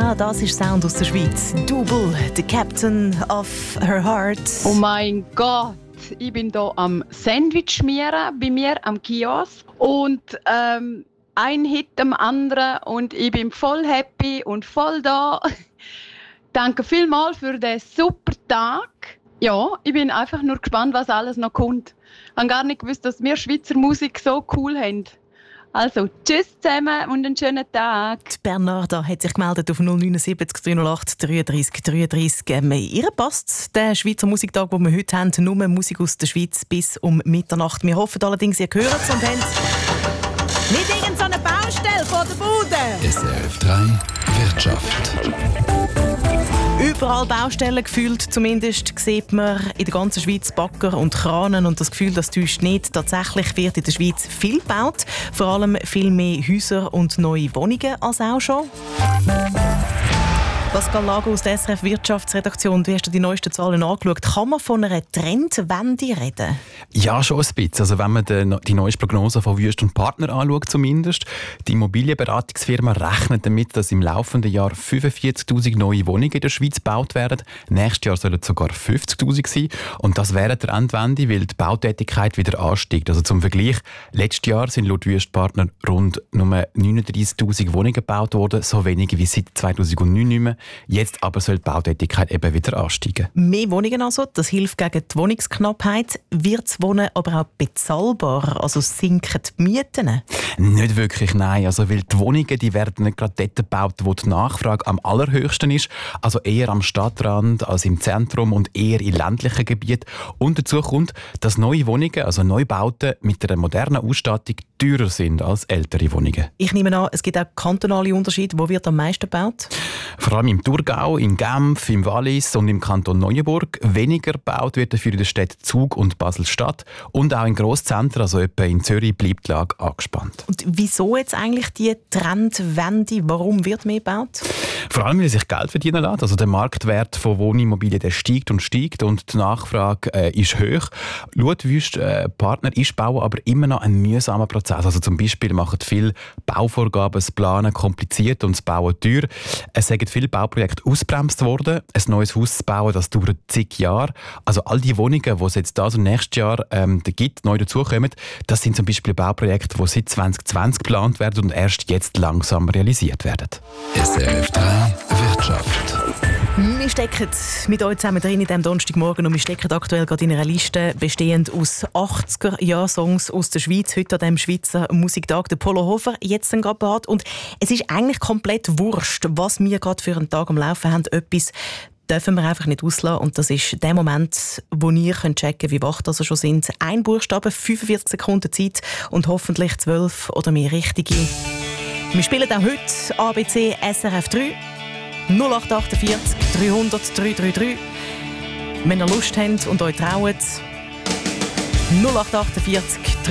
Berna, das ist Sound aus der Schweiz. Double, the captain of her heart. Oh mein Gott, ich bin hier am Sandwich schmieren bei mir am Kiosk und ein Hit am anderen und ich bin voll happy und voll da. Danke vielmals für den super Tag. Ja, ich bin einfach nur gespannt, was alles noch kommt. Ich habe gar nicht gewusst, dass wir Schweizer Musik so cool haben. Also, tschüss zusammen und einen schönen Tag. Die Bernarda hat sich gemeldet auf 079 308 33 33. Ihr passt der Schweizer Musiktag, den wir heute haben, nur Musik aus der Schweiz bis um Mitternacht. Wir hoffen allerdings, ihr hört es und habt nicht irgendeine Baustelle vor der Bude. SRF 3 Wirtschaft. Überall Baustellen gefühlt, zumindest sieht man in der ganzen Schweiz Bagger und Kranen und das Gefühl, das täuscht nicht. Tatsächlich wird in der Schweiz viel gebaut, vor allem viel mehr Häuser und neue Wohnungen als auch schon. Pascal Lago aus der SRF Wirtschaftsredaktion, du hast dir die neuesten Zahlen angeschaut. Kann man von einer Trendwende reden? Ja, schon ein bisschen. Also wenn man die neueste Prognose von Wüest und Partner anschaut zumindest. Die Immobilienberatungsfirma rechnet damit, dass im laufenden Jahr 45'000 neue Wohnungen in der Schweiz gebaut werden. Nächstes Jahr sollen es sogar 50'000 sein. Und das während der Endwende, weil die Bautätigkeit wieder ansteigt. Also zum Vergleich, letztes Jahr sind laut Wüest Partner rund nur 39'000 Wohnungen gebaut worden, so wenige wie seit 2009 nicht mehr. Jetzt aber soll die Bautätigkeit eben wieder ansteigen. Mehr Wohnungen also, das hilft gegen die Wohnungsknappheit. Wird das Wohnen aber auch bezahlbar? Also sinken die Mieten? Nicht wirklich, nein. Also, weil die Wohnungen die werden nicht gerade dort gebaut, wo die Nachfrage am allerhöchsten ist. Also eher am Stadtrand als im Zentrum und eher in ländlichen Gebieten. Und dazu kommt, dass neue Wohnungen, also Neubauten mit einer modernen Ausstattung teurer sind als ältere Wohnungen. Ich nehme an, es gibt auch kantonale Unterschiede. Wo wird am meisten gebaut? Vor allem im Thurgau, in Genf, im Wallis und im Kanton Neuenburg. Weniger gebaut wird dafür in den Städten Zug und Basel-Stadt. Und auch in Grosszentren, also etwa in Zürich, bleibt die Lage angespannt. Und wieso jetzt eigentlich die Trendwende? Warum wird mehr gebaut? Vor allem, weil sich Geld verdienen lässt. Also der Marktwert von Wohnimmobilien der steigt und die Nachfrage ist hoch. Laut Wüest Partner ist Bauen aber immer noch ein mühsamer Prozess. Also zum Beispiel machen viele Bauvorgaben das Planen kompliziert und das Bauen teuer. Es sind viele Bauprojekte ausgebremst worden. Ein neues Haus zu bauen, das dauert zig Jahre. Also all die Wohnungen, die es jetzt und nächstes Jahr gibt, neu dazukommen, das sind zum Beispiel Bauprojekte, die seit 2020 geplant werden und erst jetzt langsam realisiert werden. SRF 3 Wirtschaft. Wir stecken mit euch zusammen drin in diesem Donnerstagmorgen und wir stecken aktuell gerade in einer Liste bestehend aus 80er-Jahr-Songs aus der Schweiz. Heute an diesem Schweizer Musiktag, der Polo Hofer, jetzt gerade parat. Und es ist eigentlich komplett wurscht, was wir gerade für einen Tag am Laufen haben. Etwas dürfen wir einfach nicht auslassen. Und das ist der Moment, wo ihr checken könnt, wie wach das schon sind. Ein Buchstabe, 45 Sekunden Zeit und hoffentlich 12 oder mehr richtige. Wir spielen auch heute ABC SRF 3. 0848 300 333. Wenn ihr Lust habt und euch traut, 0848